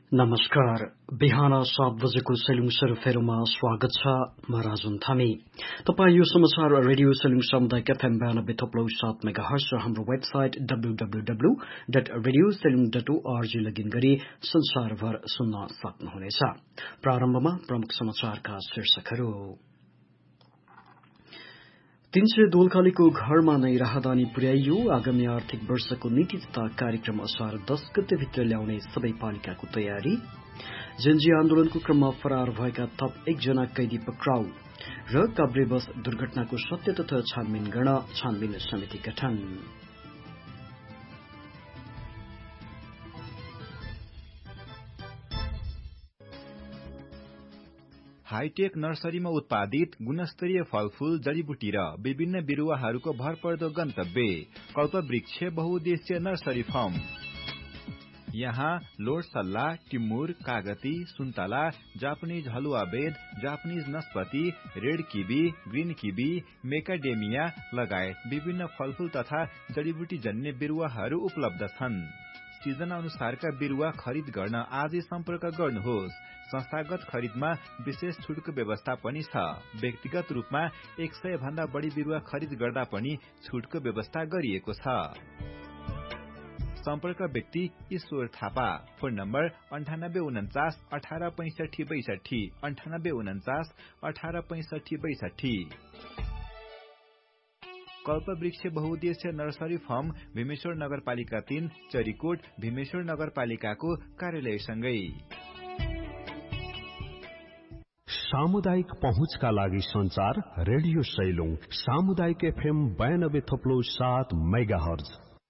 नमस्कार। बिहान 7 बजेको सेलुङ सेरोफेरोमा स्वागत छ। म राजुन थामी। तपाईं यो समाचार रेडियो सेलुङ सामुदायिक एफएम 92.7 मेगाहर्ट्ज र हाम्रो वेबसाइट www.radioselung.org लगइन गरी संसारभर सुन्न सक्नुहुनेछ। प्रारम्भमा प्रमुख समाचारका शीर्षकहरू। 300 दोलखालीको घरमा नै राहदानी पुर्याइयो। आगामी आर्थिक वर्षको नीति तथा कार्यक्रम असार 10 गतेभित्र ल्याउने सबै पालिकाको तयारी। जेनजी आन्दोलनको क्रममा फरार भएका थप 1 जना कैदी पक्राउ र काभ्रे बस दुर्घटनाको सत्य तथा छानबिन गर्न छानबिन समिति गठन। हाईटेक नर्सरीमा उत्पादित गुणस्तरीय फलफूल जडीबुटी र विभिन्न बिरुवाहरूको भरपर्दो गन्तव्य कल्पवृक्ष बहुउद्देश्य नर्सरी फार्म। यहाँ लोडसल्ला, टिमुर, कागती, सुन्तला, जापानिज हलुवा बेद, Japanese नस्पति, red kiwi, green kiwi, मेकाडेमिया लगायत विभिन्न फलफूल तथा जडीबुटी जन्य बिरुवाहरू उपलब्ध छन्। सिजन अनुसारका बिरुवा खरिद गर्न आजै सम्पर्क गर्नुहोस्। संस्थागत खरिदमा विशेष छुटको व्यवस्था पनि छ। व्यक्तिगत रूपमा 100 भन्दा बढी बिरुवा खरिद गर्दा पनि छुटको व्यवस्था गरिएको छ। सम्पर्क व्यक्ति ईश्वर थापा। Phone number 9849 1865 62 9849 1865 62। कल्पवृक्ष बहुउद्देश्य नर्सरी फार्म भीमेश्वर नगरपालिका 3 चरीकोट भीमेश्वर नगरपालिकाको कार्यालयसँगै। सामुदायिक पहुँचका लागि संचार रेडियो सैलुङ सामुदायिक एफएम 92.7 मेगाहर्ज।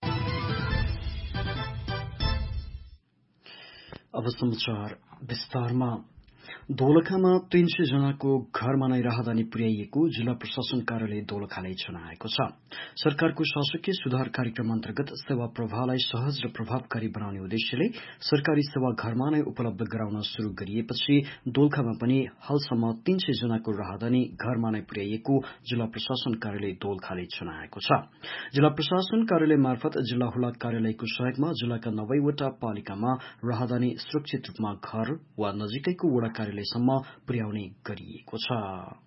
अब समाचार विस्तारमा। दोलखामा 300 जनाको घरमा नै राहदानी पुर्याइएको जिल्ला प्रशासन कार्यालय दोलखाले जनाएको छ। सरकारको शासकीय सुधार कार्यक्रम अन्तर्गत सेवा प्रवाहलाई सहज र प्रभावकारी बनाउने उद्देश्यले सरकारी सेवा घरमा नै उपलब्ध गराउन शुरू गरिएपछि दोलखामा पनि हालसम्म 300 जनाको राहदानी घरमा नै पुर्याइएको जिल्ला प्रशासन कार्यालय दोलखाले जनाएको छ। जिल्ला प्रशासन कार्यालय मार्फत जिल्ला हुलाक कार्यालयको सहयोगमा जिल्लाका 90 वटा पालिकामा राहदानी सुरक्षित रूपमा घर वा नजिकैको वडा कार्यालयसम्म पुर्याउने गरिएको छ।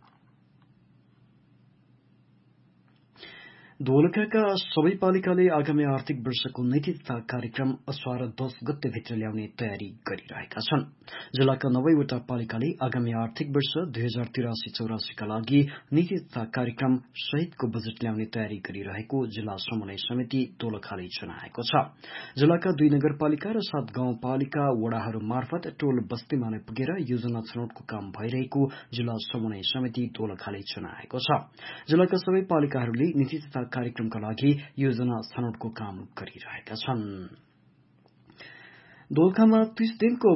दोलखाका सबै पालिकाले आगामी आर्थिक वर्षको नीति तथा कार्यक्रम असार 10 गतेभित्र ल्याउने तयारी गरिरहेका छन्। जिल्लाका 90 वटा पालिकाले आगामी आर्थिक वर्ष 2083-84 का लागि नीति तथा कार्यक्रम सहितको बजेट ल्याउने तयारी गरिरहेको जिल्ला समन्वय समिति दोलखाले जनाएको छ। जिल्लाका 2 नगरपालिका र 7 गाउँपालिका वडाहरू मार्फत टोल बस्तीमा नै पुगेर योजना छनौटको काम भइरहेको जिल्ला समन्वय समिति दोलखाले जनाएको छ। जिल्लाका सबै पालिकाहरूले नीति तथा कार्यक्रमका लागि योजना छनौटको काम गरिरहेका छन्। दोलखामा 30 दिनको